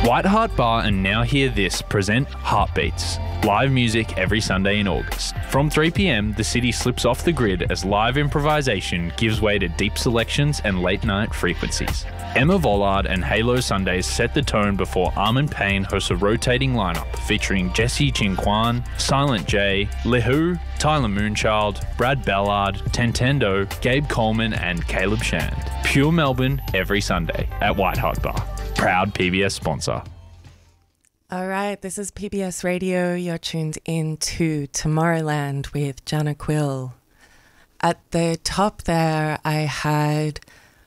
White Hart Bar and Now Hear This present Heartbeats, live music every Sunday in August. From 3 p.m, the city slips off the grid as live improvisation gives way to deep selections and late-night frequencies. Emma Vollard and Halo Sundays set the tone before Armin Payne hosts a rotating lineup featuring Jesse Chinquan, Silent J, Lehu, Tyler Moonchild, Brad Ballard, Tentendo, Gabe Coleman and Caleb Shand. Pure Melbourne every Sunday at White Hart Bar. Proud PBS sponsor. All right, this is PBS Radio. You're tuned in to Tomorrowland with Jana Quill. At the top there, I had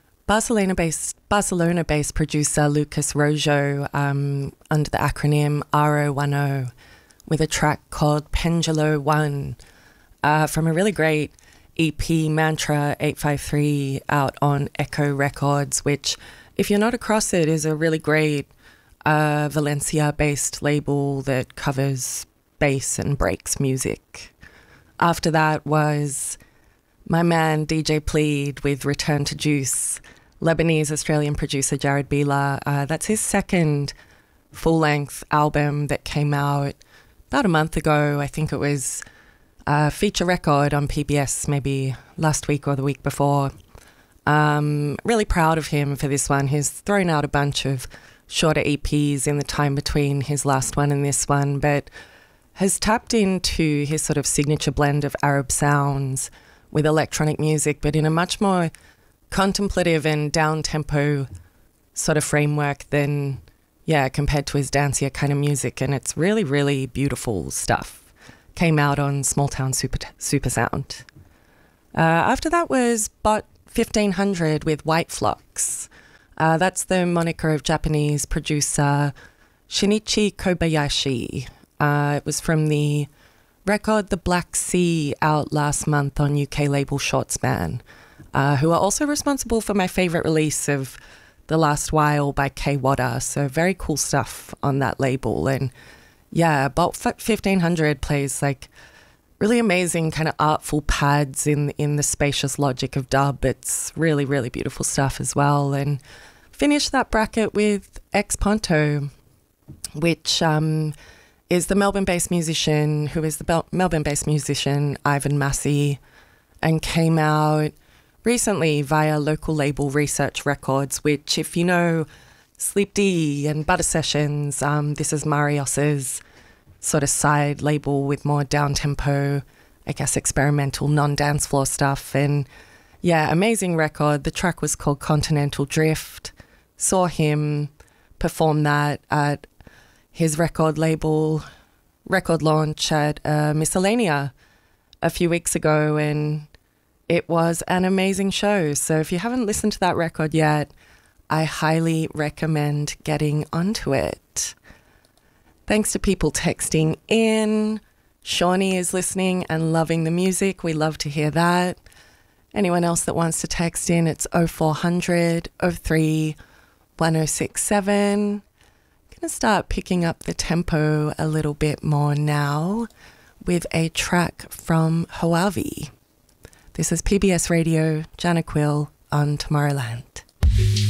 Barcelona-based producer Lucas Rojo under the acronym RO10 with a track called Pendulo 1 from a really great EP, Mantra 853, out on Echo Records, which, if you're not across it, is a really great Valencia-based label that covers bass and breaks music. After that was my man DJ Plead with Return to Juice, Lebanese-Australian producer Jared Bila. That's his second full-length album that came out about a month ago. I think it was a feature record on PBS maybe last week or the week before. Really proud of him for this one. He's thrown out a bunch of shorter EPs in the time between his last one and this one, but has tapped into his sort of signature blend of Arab sounds with electronic music, but in a much more contemplative and down-tempo sort of framework than, compared to his dancier kind of music. And it's really, really beautiful stuff. Came out on Small Town Super Sound. After that was Bot 1500 with White Flux. That's the moniker of Japanese producer Shinichi Kobayashi. It was from the record The Black Sea, out last month on UK label Shortspan, who are also responsible for my favourite release of The Last While by Kay Wadder. So very cool stuff on that label. And Bot 1500 plays like really amazing kind of artful pads in the spacious logic of dub. It's really, really beautiful stuff as well. And finish that bracket with Ex Ponto, which is the Melbourne-based musician Ivan Massey, and came out recently via local label Research Records, which, if you know Sleep D and Butter Sessions, this is Marios's sort of side label with more down-tempo, I guess, experimental, non-dance floor stuff. And amazing record. The track was called Continental Drift. Saw him perform that at his record label record launch at Miscellanea a few weeks ago, and it was an amazing show. So if you haven't listened to that record yet, I highly recommend getting onto it. Thanks to people texting in. Shawnee is listening and loving the music. We love to hear that. Anyone else that wants to text in, it's 0400 03 1067. I'm going to start picking up the tempo a little bit more now with a track from Hoavi. This is PBS Radio, Jana Quill on Tomorrowland.